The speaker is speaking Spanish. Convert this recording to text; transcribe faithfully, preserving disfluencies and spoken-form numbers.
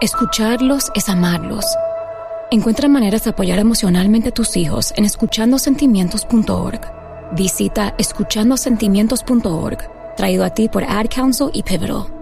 Escucharlos es amarlos. Encuentra maneras de apoyar emocionalmente a tus hijos en escuchando sentimientos punto org. Visita escuchando sentimientos punto org, traído a ti por Ad Council y Pivotal.